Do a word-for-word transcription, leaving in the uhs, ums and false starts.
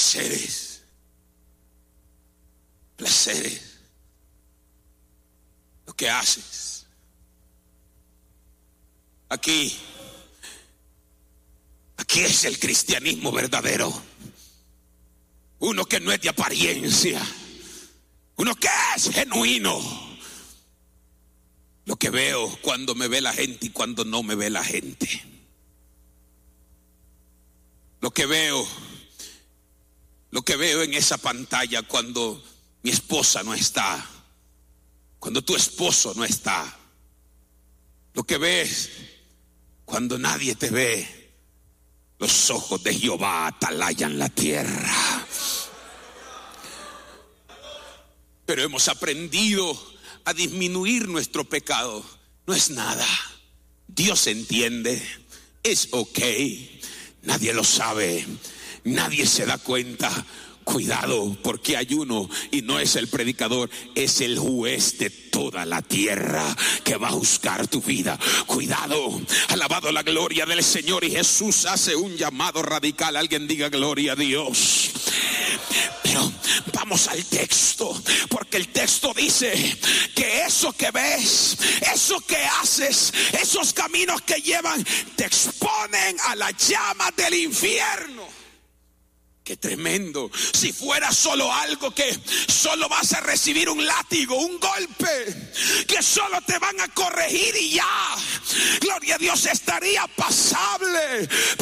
placeres, placeres, lo que haces. Aquí, aquí es el cristianismo verdadero. Uno que no es de apariencia, uno que es genuino. Lo que veo cuando me ve la gente y cuando no me ve la gente. Lo que veo, lo que veo en esa pantalla cuando mi esposa no está, cuando tu esposo no está. Lo que ves cuando nadie te ve. Los ojos de Jehová atalayan la tierra. Pero hemos aprendido a disminuir nuestro pecado. No es nada. Dios entiende. Es ok. Nadie lo sabe. Nadie se da cuenta. Cuidado, porque hay uno, y no es el predicador, es el juez de toda la tierra que va a juzgar tu vida. Cuidado, alabado la gloria del Señor. Y Jesús hace un llamado radical. Alguien diga gloria a Dios. Pero vamos al texto, porque el texto dice que eso que ves, eso que haces, esos caminos que llevan, te exponen a la llama del infierno. Qué tremendo. Si fuera solo algo que solo vas a recibir un látigo, un golpe, que solo te van a corregir y ya, gloria a Dios, estaría pasable.